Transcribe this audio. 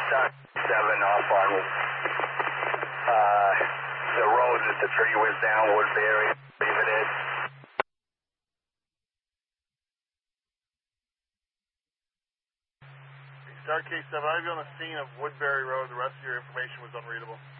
Star 7 off on the road that the tree was down, Woodbury. Leave it is. Star K7, I'll be on the scene of Woodbury Road. The rest of your information was unreadable.